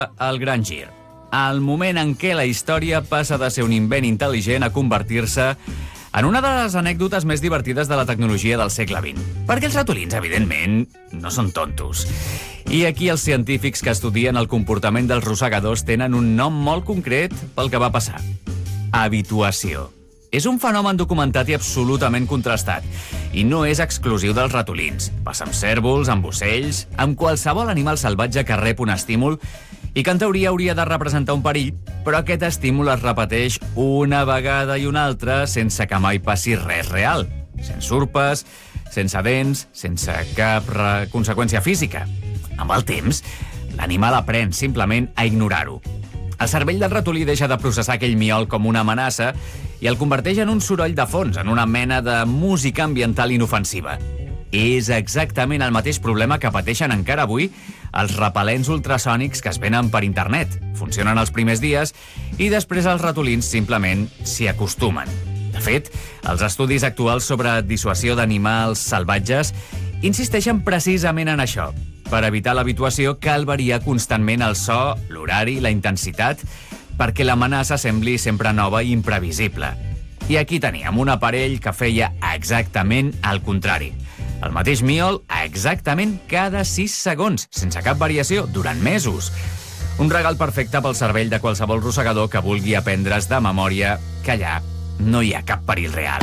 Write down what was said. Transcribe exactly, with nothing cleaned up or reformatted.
El gran gir. El moment en què la història passa de ser un invent intel·ligent a convertir-se en una de les anècdotes més divertides de la tecnologia del segle vint. Perquè els ratolins, evidentment, no són tontos. I aquí els científics que estudien el comportament dels rosegadors tenen un nom molt concret pel que va passar. Habituació. És un fenomen documentat i absolutament contrastat. I no és exclusiu dels ratolins. Passa amb cérvols, amb ocells, amb qualsevol animal salvatge que rep un estímul i que en teoria hauria de representar un perill, però aquest estímul es repeteix una vegada i una altra sense que mai passi res real. Sense urpes, sense dents, sense cap conseqüència física. Amb el temps, l'animal aprèn simplement a ignorar-ho. El cervell del ratolí deixa de processar aquell miol com una amenaça i el converteix en un soroll de fons, en una mena de música ambiental inofensiva. És exactament el mateix problema que pateixen encara avui els repel·lents ultrasònics que es venen per internet. Funcionen els primers dies i després els ratolins simplement s'hi acostumen. De fet, els estudis actuals sobre dissuasió d'animals salvatges insisteixen precisament en això. Per evitar l'habituació cal variar constantment el so, l'horari, la intensitat, perquè l'amenaça sembli sempre nova i imprevisible. I aquí teníem un aparell que feia exactament el contrari. El mateix miol exactament cada sis segons, sense cap variació, durant mesos. Un regal perfecte pel cervell de qualsevol rosegador que vulgui aprendre's de memòria que allà no hi ha cap perill real.